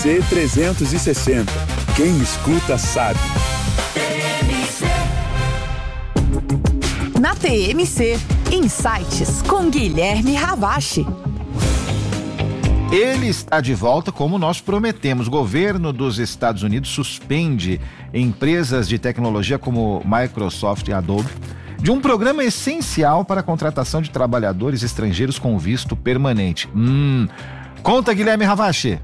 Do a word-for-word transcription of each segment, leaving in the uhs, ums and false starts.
C trezentos e sessenta. Quem escuta sabe. Na T M C, Insights com Guilherme Ravache. Ele está de volta, como nós prometemos. O governo dos Estados Unidos suspende empresas de tecnologia como Microsoft e Adobe de um programa essencial para a contratação de trabalhadores estrangeiros com visto permanente. Hum, conta, Guilherme Ravache.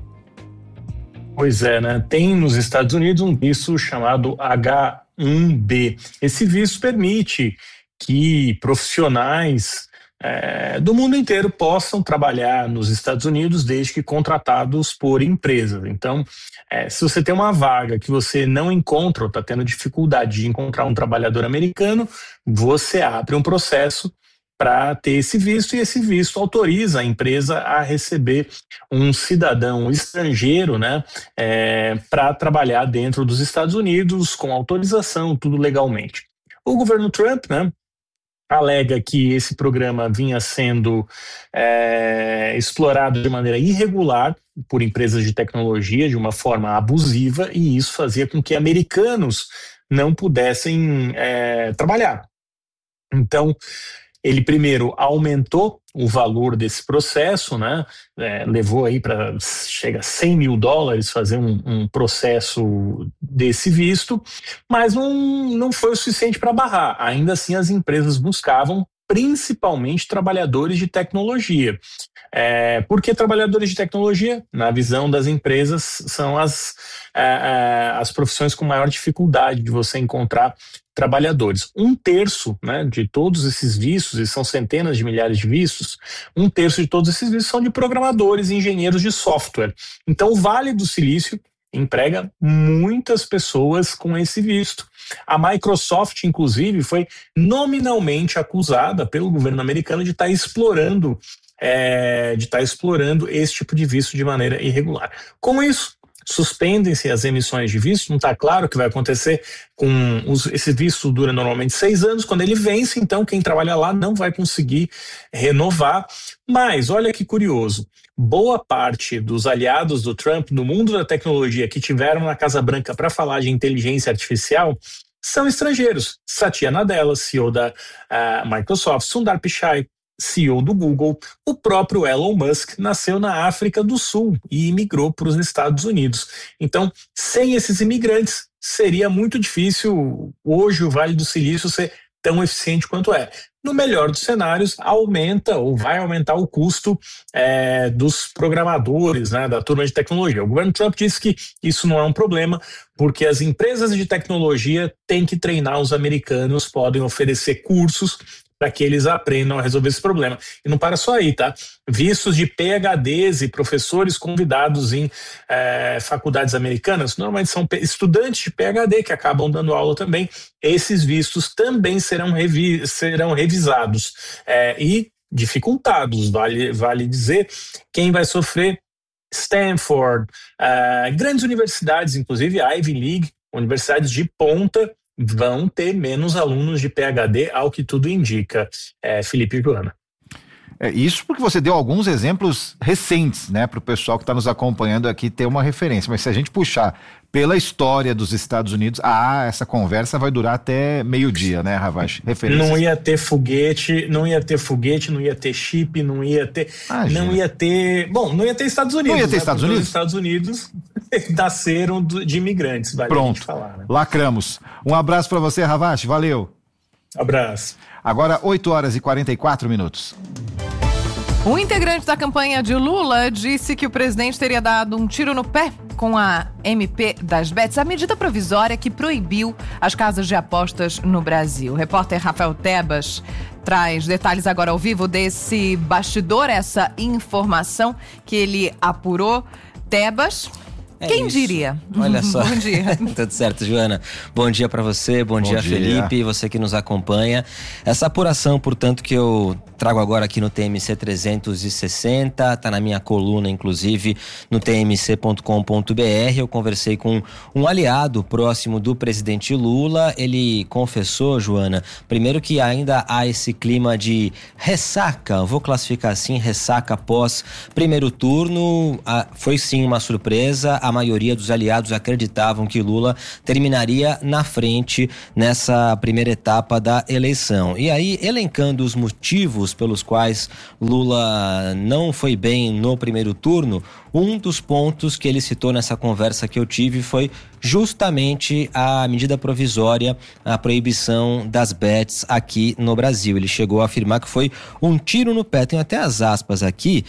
Pois é, né? Tem nos Estados Unidos um visto chamado H um B. Esse visto permite que profissionais é, do mundo inteiro possam trabalhar nos Estados Unidos desde que contratados por empresas. Então, é, se você tem uma vaga que você não encontra ou está tendo dificuldade de encontrar um trabalhador americano, você abre um processo para ter esse visto, e esse visto autoriza a empresa a receber um cidadão estrangeiro, né, é, para trabalhar dentro dos Estados Unidos com autorização, tudo legalmente. O governo Trump, né, alega que esse programa vinha sendo é, explorado de maneira irregular por empresas de tecnologia, de uma forma abusiva, e isso fazia com que americanos não pudessem é, trabalhar. Então, ele primeiro aumentou o valor desse processo, né? É, levou aí para, chega a cem mil dólares fazer um, um processo desse visto, mas não, não foi o suficiente para barrar. Ainda assim, as empresas buscavam principalmente trabalhadores de tecnologia. É, por que trabalhadores de tecnologia? Na visão das empresas, são as, é, as profissões com maior dificuldade de você encontrar trabalhadores. Um terço, né, de todos esses vistos, e são centenas de milhares de vistos, um terço de todos esses vistos são de programadores e engenheiros de software. Então, o Vale do Silício emprega muitas pessoas com esse visto. A Microsoft, inclusive, foi nominalmente acusada pelo governo americano de estar explorando, é, de estar explorando esse tipo de visto de maneira irregular. Com isso, suspendem-se as emissões de visto. Não está claro o que vai acontecer com os, esse visto dura normalmente seis anos. Quando ele vence, então quem trabalha lá não vai conseguir renovar. Mas olha que curioso, boa parte dos aliados do Trump no mundo da tecnologia que tiveram na Casa Branca para falar de inteligência artificial são estrangeiros. Satya Nadella, C E O da uh, Microsoft, Sundar Pichai, C E O do Google, o próprio Elon Musk nasceu na África do Sul e imigrou para os Estados Unidos. Então, sem esses imigrantes, seria muito difícil hoje o Vale do Silício ser tão eficiente quanto é. No melhor dos cenários, aumenta ou vai aumentar o custo é, dos programadores, né, da turma de tecnologia. O governo Trump disse que isso não é um problema, porque as empresas de tecnologia têm que treinar os americanos, podem oferecer cursos para que eles aprendam a resolver esse problema. E não para só aí, tá? Vistos de P H Ds e professores convidados em é, faculdades americanas, normalmente são estudantes de P H D que acabam dando aula também. Esses vistos também serão, revi serão revisados é, e dificultados, vale, vale dizer. Quem vai sofrer? Stanford, uh, grandes universidades, inclusive a Ivy League, universidades de ponta, vão ter menos alunos de P H D, ao que tudo indica, é, Felipe e Joana. É, isso porque você deu alguns exemplos recentes, né, para o pessoal que está nos acompanhando aqui ter uma referência, mas se a gente puxar pela história dos Estados Unidos, ah, essa conversa vai durar até meio-dia, né, Ravache? Não ia ter foguete, não ia ter foguete, não ia ter chip, não ia ter, ah, não gente. ia ter, bom, não ia ter Estados Unidos. Não ia ter né, Estados Unidos? Os Estados Unidos nasceram de imigrantes, vale Pronto, a gente falar, né? Lacramos. Um abraço para você, Ravache, valeu. Abraço. Agora, oito horas e quarenta e quatro minutos. Um integrante da campanha de Lula disse que o presidente teria dado um tiro no pé com a M P das Bets, a medida provisória que proibiu as casas de apostas no Brasil. O repórter Rafael Tebas traz detalhes agora ao vivo desse bastidor, essa informação que ele apurou. Tebas... É Quem isso. diria? Olha só. Bom dia. Tudo certo, Joana. Bom dia para você, bom, bom dia, dia, Felipe, você que nos acompanha. Essa apuração, portanto, que eu trago agora aqui no T M C trezentos e sessenta, tá na minha coluna, inclusive, no t m c ponto com ponto b r. Eu conversei com um aliado próximo do presidente Lula. Ele confessou, Joana, primeiro que ainda há esse clima de ressaca, vou classificar assim, ressaca após primeiro turno. Ah, foi sim uma surpresa. A a maioria dos aliados acreditavam que Lula terminaria na frente nessa primeira etapa da eleição. E aí, elencando os motivos pelos quais Lula não foi bem no primeiro turno, um dos pontos que ele citou nessa conversa que eu tive foi justamente a medida provisória, a proibição das bets aqui no Brasil. Ele chegou a afirmar que foi um tiro no pé. Tem até as aspas aqui.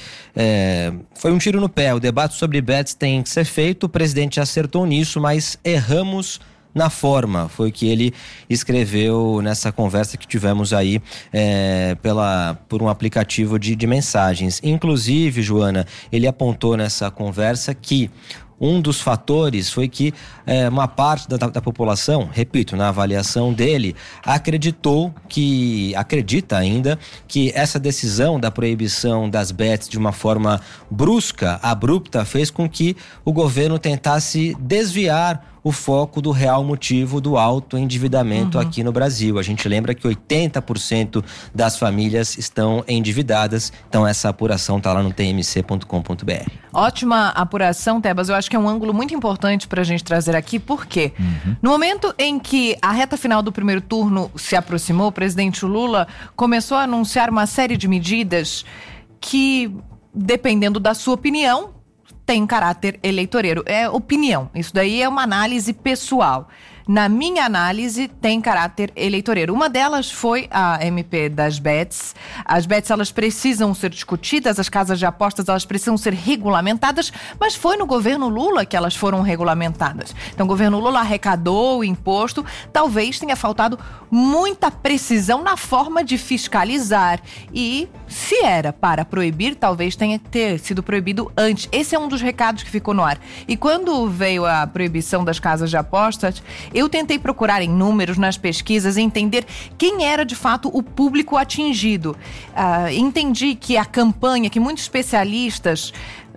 É, foi um tiro no pé. O debate sobre bets tem que ser feito. O presidente acertou nisso, mas erramos na forma, foi o que ele escreveu nessa conversa que tivemos aí é, pela, por um aplicativo de, de mensagens. Inclusive, Joana, ele apontou nessa conversa que um dos fatores foi que é, uma parte da, da população, repito, na avaliação dele, acreditou que, acredita ainda, que essa decisão da proibição das bets de uma forma brusca, abrupta, fez com que o governo tentasse desviar o foco do real motivo do alto endividamento uhum. aqui no Brasil. A gente lembra que oitenta por cento das famílias estão endividadas, então essa apuração está lá no t m c ponto com ponto b r. Ótima apuração, Tebas. Eu acho que é um ângulo muito importante para a gente trazer aqui, porque uhum. no momento em que a reta final do primeiro turno se aproximou, o presidente Lula começou a anunciar uma série de medidas que, dependendo da sua opinião, tem caráter eleitoreiro. É opinião. Isso daí é uma análise pessoal. Na minha análise, tem caráter eleitoreiro. Uma delas foi a M P das bets. As bets, elas precisam ser discutidas, as casas de apostas, elas precisam ser regulamentadas, mas foi no governo Lula que elas foram regulamentadas. Então, o governo Lula arrecadou o imposto, talvez tenha faltado muita precisão na forma de fiscalizar. E, se era para proibir, talvez tenha que ter sido proibido antes. Esse é um dos recados que ficou no ar. E quando veio a proibição das casas de apostas, eu tentei procurar em números, nas pesquisas, entender quem era de fato o público atingido. Uh, entendi que a campanha, que muitos especialistas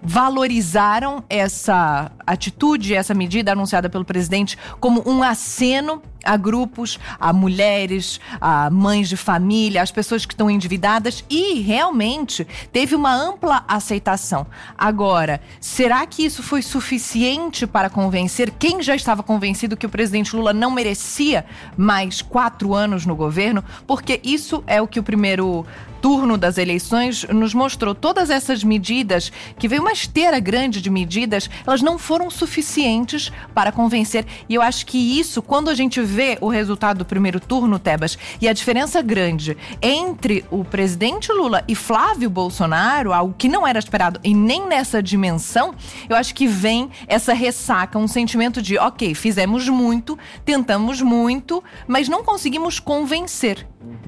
valorizaram essa atitude, essa medida anunciada pelo presidente como um aceno a grupos, a mulheres, a mães de família, as pessoas que estão endividadas, e realmente teve uma ampla aceitação. Agora, será que isso foi suficiente para convencer quem já estava convencido que o presidente Lula não merecia mais quatro anos no governo? Porque isso é o que o primeiro turno das eleições nos mostrou. Todas essas medidas, que veio uma esteira grande de medidas, elas não foram suficientes para convencer. E eu acho que isso, quando a gente vê o resultado do primeiro turno, Tebas, e a diferença grande entre o presidente Lula e Flávio Bolsonaro, algo que não era esperado e nem nessa dimensão, eu acho que vem essa ressaca, um sentimento de, ok, fizemos muito, tentamos muito, mas não conseguimos convencer.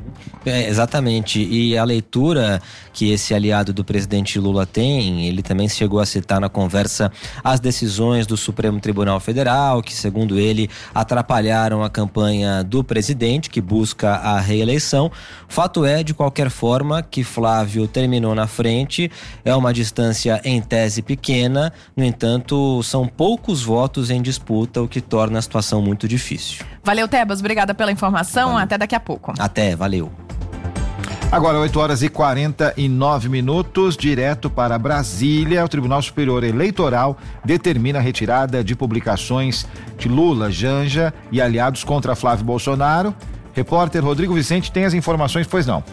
É, exatamente, e a leitura que esse aliado do presidente Lula tem, ele também chegou a citar na conversa as decisões do Supremo Tribunal Federal, que segundo ele atrapalharam a campanha do presidente, que busca a reeleição. Fato é, de qualquer forma, que Flávio terminou na frente, é uma distância em tese pequena, no entanto, são poucos votos em disputa, o que torna a situação muito difícil. Valeu, Tebas, obrigada pela informação, valeu. Até daqui a pouco. Até, valeu. Agora, oito horas e quarenta e nove minutos, direto para Brasília. O Tribunal Superior Eleitoral determina a retirada de publicações de Lula, Janja e aliados contra Flávio Bolsonaro. Repórter Rodrigo Vicente tem as informações, pois não?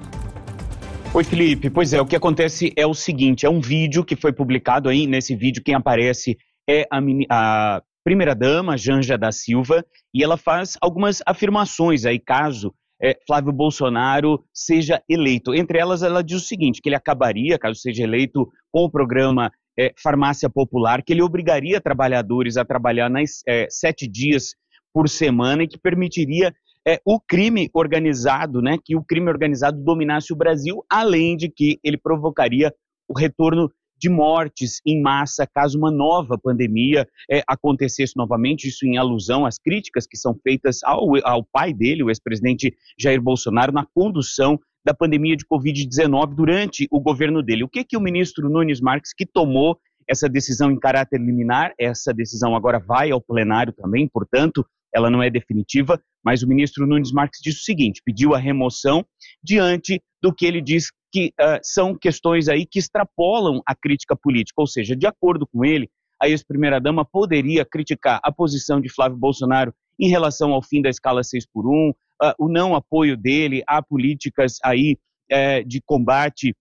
Oi, Felipe. Pois é, o que acontece é o seguinte, é um vídeo que foi publicado aí. Nesse vídeo quem aparece é a, a primeira-dama, Janja da Silva, e ela faz algumas afirmações aí, caso É, Flávio Bolsonaro seja eleito. Entre elas, ela diz o seguinte, que ele acabaria, caso seja eleito, com o programa é, Farmácia Popular, que ele obrigaria trabalhadores a trabalhar nas, é, sete dias por semana e que permitiria é, o crime organizado, né, que o crime organizado dominasse o Brasil, além de que ele provocaria o retorno de mortes em massa, caso uma nova pandemia é, acontecesse novamente, isso em alusão às críticas que são feitas ao, ao pai dele, o ex-presidente Jair Bolsonaro, na condução da pandemia de covid dezenove durante o governo dele. O que que o ministro Nunes Marques, que tomou essa decisão em caráter liminar, essa decisão agora vai ao plenário também, portanto, ela não é definitiva, mas o ministro Nunes Marques disse o seguinte, pediu a remoção diante do que ele diz que uh, são questões aí que extrapolam a crítica política, ou seja, de acordo com ele, a ex-primeira-dama poderia criticar a posição de Flávio Bolsonaro em relação ao fim da escala seis por um, uh, o não apoio dele a políticas aí, uh, de combate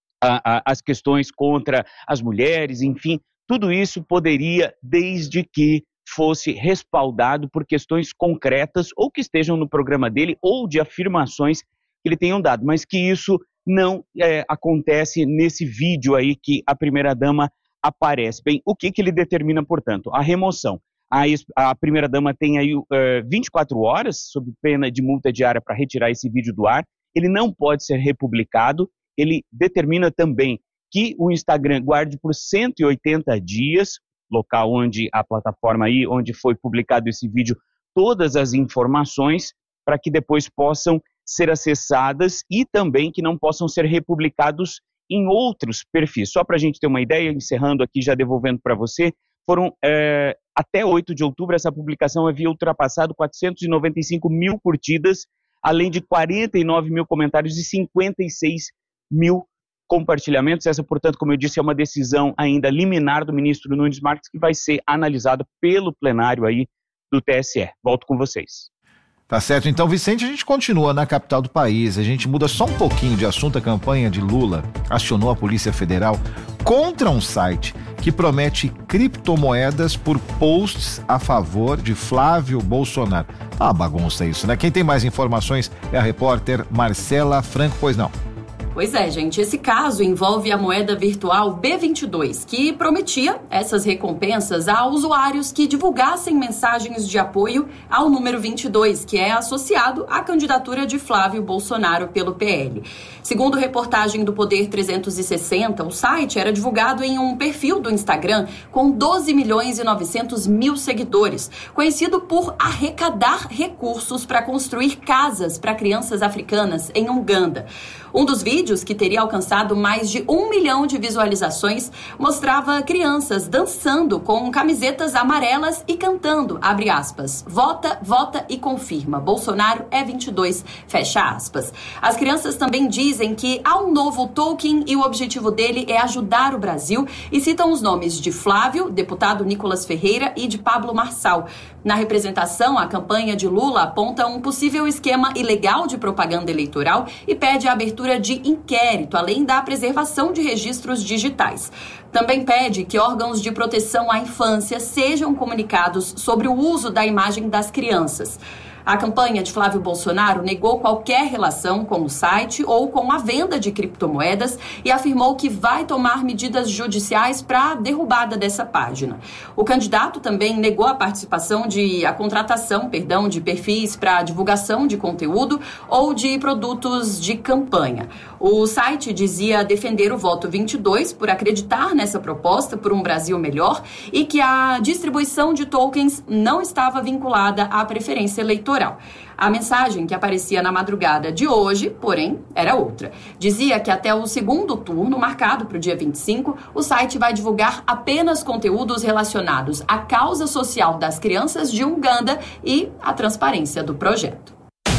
às questões contra as mulheres, enfim, tudo isso poderia, desde que fosse respaldado por questões concretas ou que estejam no programa dele ou de afirmações que ele tenham dado, mas que isso não é, acontece nesse vídeo aí que a primeira-dama aparece. Bem, o que, que ele determina, portanto? A remoção. A, a primeira-dama tem aí uh, vinte e quatro horas, sob pena de multa diária, para retirar esse vídeo do ar. Ele não pode ser republicado. Ele determina também que o Instagram guarde por cento e oitenta dias, local onde a plataforma aí, onde foi publicado esse vídeo, todas as informações, para que depois possam ser acessadas e também que não possam ser republicados em outros perfis. Só para a gente ter uma ideia, encerrando aqui, já devolvendo para você, foram é, até oito de outubro, essa publicação havia ultrapassado quatrocentos e noventa e cinco mil curtidas, além de quarenta e nove mil comentários e cinquenta e seis mil compartilhamentos. Essa, portanto, como eu disse, é uma decisão ainda liminar do ministro Nunes Marques, que vai ser analisada pelo plenário aí do T S E. Volto com vocês. Tá certo, então, Vicente, a gente continua na capital do país, a gente muda só um pouquinho de assunto. A campanha de Lula acionou a Polícia Federal contra um site que promete criptomoedas por posts a favor de Flávio Bolsonaro. Tá uma bagunça isso, né? Quem tem mais informações é a repórter Marcela Franco, pois não? Pois é, gente, esse caso envolve a moeda virtual B vinte e dois, que prometia essas recompensas a usuários que divulgassem mensagens de apoio ao número vinte e dois, que é associado à candidatura de Flávio Bolsonaro pelo P L. Segundo reportagem do Poder trezentos e sessenta, o site era divulgado em um perfil do Instagram com doze milhões e novecentos mil seguidores, conhecido por arrecadar recursos para construir casas para crianças africanas em Uganda. Um dos vídeos, que teria alcançado mais de um milhão de visualizações, mostrava crianças dançando com camisetas amarelas e cantando, abre aspas, vota, vota e confirma, Bolsonaro é vinte e dois, fecha aspas. As crianças também dizem que há um novo token e o objetivo dele é ajudar o Brasil e citam os nomes de Flávio, deputado Nicolas Ferreira e de Pablo Marçal. Na representação, a campanha de Lula aponta um possível esquema ilegal de propaganda eleitoral e pede a abertura de inquérito, além da preservação de registros digitais. Também pede que órgãos de proteção à infância sejam comunicados sobre o uso da imagem das crianças. A campanha de Flávio Bolsonaro negou qualquer relação com o site ou com a venda de criptomoedas e afirmou que vai tomar medidas judiciais para a derrubada dessa página. O candidato também negou a participação de a contratação, perdão, de perfis para divulgação de conteúdo ou de produtos de campanha. O site dizia defender o voto vinte e dois por acreditar nessa proposta por um Brasil melhor e que a distribuição de tokens não estava vinculada à preferência eleitoral. A mensagem que aparecia na madrugada de hoje, porém, era outra. Dizia que até o segundo turno, marcado para o dia vinte e cinco, o site vai divulgar apenas conteúdos relacionados à causa social das crianças de Uganda e à transparência do projeto.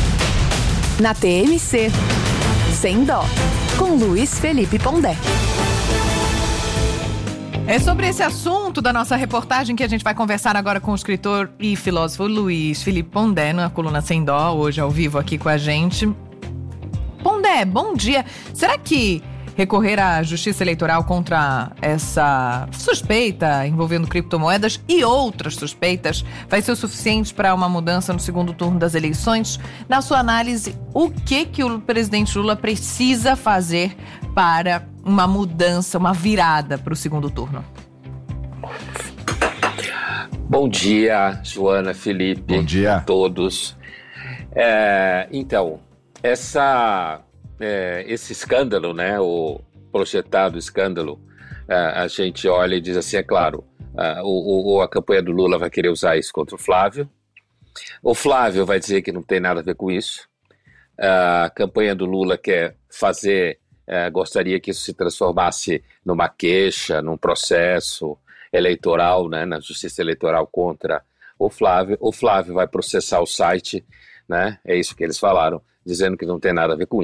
Na T M C, Sem Dó, com Luiz Felipe Pondé. É sobre esse assunto da nossa reportagem que a gente vai conversar agora com o escritor e filósofo Luiz Felipe Pondé, na coluna Sem Dó, hoje ao vivo aqui com a gente. Pondé, bom dia. Será que recorrer à Justiça Eleitoral contra essa suspeita envolvendo criptomoedas e outras suspeitas vai ser o suficiente para uma mudança no segundo turno das eleições? Na sua análise, o que, que o presidente Lula precisa fazer para uma mudança, uma virada para o segundo turno? Bom dia, Joana, Felipe. Bom dia a todos. É, então, essa, é, esse escândalo, né, o projetado escândalo, é, a gente olha e diz assim, é claro, é, o, o, a campanha do Lula vai querer usar isso contra o Flávio. O Flávio vai dizer que não tem nada a ver com isso. A campanha do Lula quer fazer É, gostaria que isso se transformasse numa queixa, num processo eleitoral, né, na justiça eleitoral contra o Flávio. O Flávio vai processar o site, né, é isso que eles falaram, dizendo que não tem nada a ver com isso.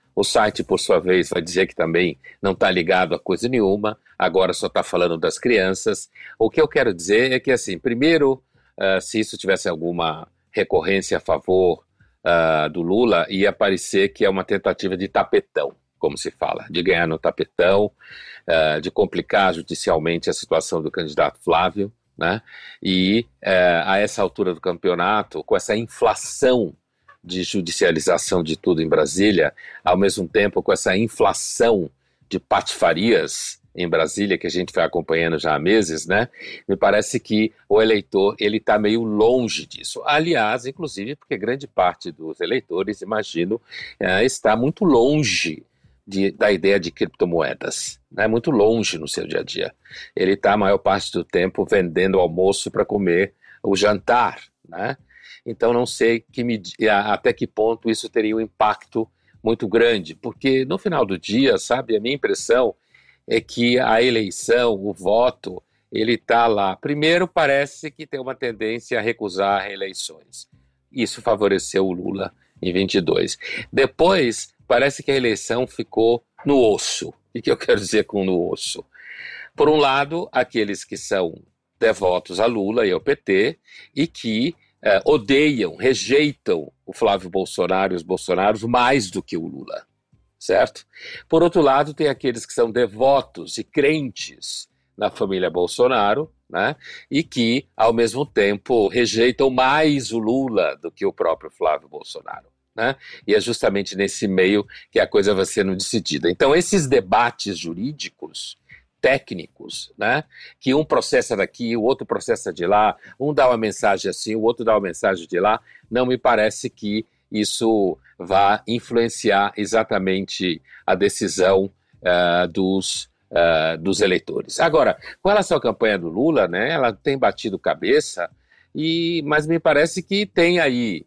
O site, por sua vez, vai dizer que também não está ligado a coisa nenhuma, agora só está falando das crianças. O que eu quero dizer é que, assim, primeiro, uh, se isso tivesse alguma recorrência a favor uh, do Lula, ia parecer que é uma tentativa de tapetão, como se fala, de ganhar no tapetão, uh, de complicar judicialmente a situação do candidato Flávio, né? E uh, a essa altura do campeonato, com essa inflação de judicialização de tudo em Brasília, ao mesmo tempo com essa inflação de patifarias em Brasília, que a gente vai acompanhando já há meses, né? Me parece que o eleitor, ele está meio longe disso. Aliás, inclusive, porque grande parte dos eleitores, imagino, uh, está muito longe de, da ideia de criptomoedas, né? Muito longe no seu dia a dia. Ele está a maior parte do tempo vendendo almoço para comer o jantar, né? Então não sei que med- até que ponto isso teria um impacto muito grande, porque no final do dia, sabe, a minha impressão é que a eleição, o voto, ele está lá. Primeiro, parece que tem uma tendência a recusar reeleições. Isso favoreceu o Lula em vinte e dois. Depois, parece que a eleição ficou no osso. O que eu quero dizer com no osso? Por um lado, aqueles que são devotos a Lula e ao P T e que Uh, odeiam, rejeitam o Flávio Bolsonaro e os Bolsonaros mais do que o Lula, certo? Por outro lado, tem aqueles que são devotos e crentes na família Bolsonaro, né? E que, ao mesmo tempo, rejeitam mais o Lula do que o próprio Flávio Bolsonaro, né? E é justamente nesse meio que a coisa vai sendo decidida. Então, esses debates jurídicos técnicos, né? Que um processa daqui, o outro processa de lá, um dá uma mensagem assim, o outro dá uma mensagem de lá, não me parece que isso vá influenciar exatamente a decisão uh, dos, uh, dos eleitores. Agora, com relação à campanha do Lula, né, ela tem batido cabeça, e, mas me parece que tem aí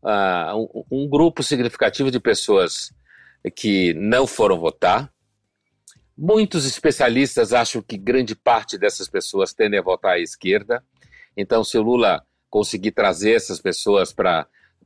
uh, um, um grupo significativo de pessoas que não foram votar. Muitos especialistas acham que grande parte dessas pessoas tendem a votar à esquerda. Então, se o Lula conseguir trazer essas pessoas para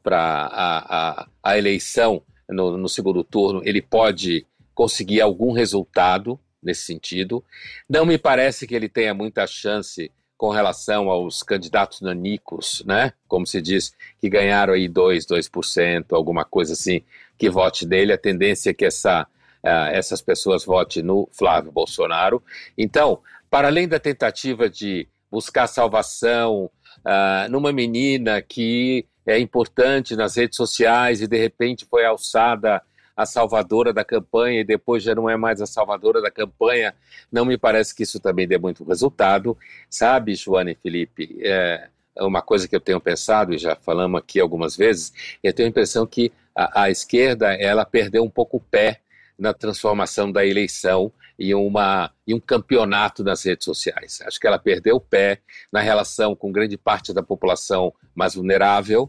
a, a, a eleição no, no segundo turno, ele pode conseguir algum resultado nesse sentido. Não me parece que ele tenha muita chance com relação aos candidatos nanicos, né? Como se diz, que ganharam aí dois, dois por cento, alguma coisa assim, que vote nele. A tendência é que essa... Uh, essas pessoas votem no Flávio Bolsonaro. Então, para além da tentativa de buscar salvação uh, numa menina que é importante nas redes sociais e de repente foi alçada a salvadora da campanha e depois já não é mais a salvadora da campanha, não me parece que isso também dê muito resultado. Sabe, Joana e Felipe, é uma coisa que eu tenho pensado, e já falamos aqui algumas vezes, eu tenho a impressão que a, a esquerda, ela perdeu um pouco o pé na transformação da eleição em, uma, em um campeonato nas redes sociais. Acho que ela perdeu o pé na relação com grande parte da população mais vulnerável,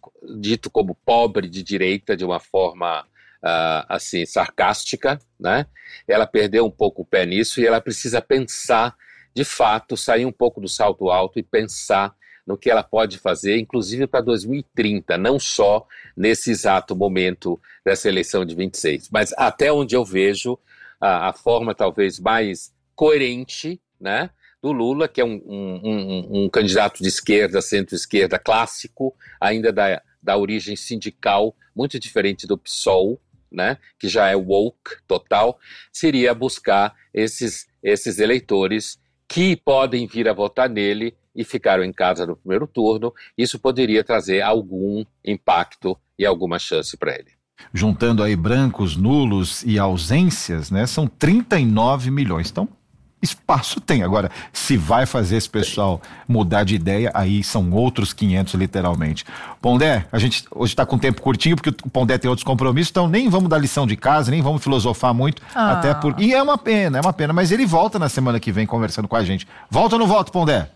dito como pobre de direita de uma forma uh, assim, sarcástica, né? Ela perdeu um pouco o pé nisso e ela precisa pensar, de fato, sair um pouco do salto alto e pensar no que ela pode fazer, inclusive para dois mil e trinta, não só nesse exato momento dessa eleição de vinte e seis, mas até onde eu vejo a, a forma talvez mais coerente, né, do Lula, que é um, um, um, um candidato de esquerda, centro-esquerda clássico, ainda da, da origem sindical, muito diferente do PSOL, né, que já é woke total, seria buscar esses, esses eleitores que podem vir a votar nele e ficaram em casa no primeiro turno. Isso poderia trazer algum impacto e alguma chance para ele. Juntando aí brancos, nulos e ausências, né, são trinta e nove milhões. Então, espaço tem. Agora, se vai fazer esse pessoal mudar de ideia, aí são outros quinhentos, literalmente. Pondé, a gente hoje está com tempo curtinho, porque o Pondé tem outros compromissos, então nem vamos dar lição de casa, nem vamos filosofar muito, ah. até por... E é uma pena, é uma pena, mas ele volta na semana que vem conversando com a gente. Volta ou não volta, Pondé?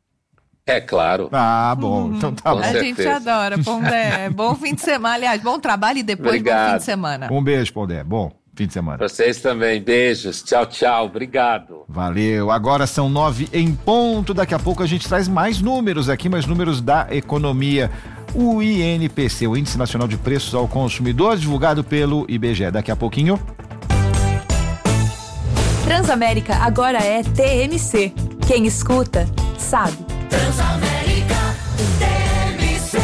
É claro. Ah, bom. Hum, então tá bom. A gente adora, Pondé. Bom fim de semana. Aliás, bom trabalho e depois Obrigado. Bom fim de semana. Um beijo, Pondé. Bom fim de semana. Vocês também. Beijos. Tchau, tchau. Obrigado. Valeu. Agora são nove em ponto. Daqui a pouco a gente traz mais números aqui, mais números da economia. o I N P C, o Índice Nacional de Preços ao Consumidor, divulgado pelo I B G E. Daqui a pouquinho. Transamérica agora é T M C. Quem escuta, sabe. Transamérica T M C.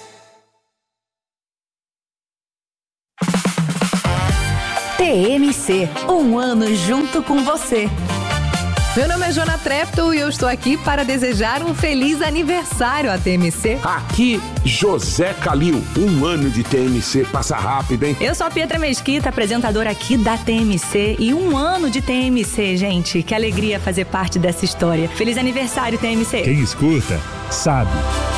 T M C, um ano junto com você. Meu nome é Jona Trepto e eu estou aqui para desejar um feliz aniversário à T M C. Aqui, José Calil. Um ano de T M C passa rápido, hein? Eu sou a Pietra Mesquita, apresentadora aqui da T M C. E um ano de T M C, gente. Que alegria fazer parte dessa história. Feliz aniversário, T M C. Quem escuta, sabe.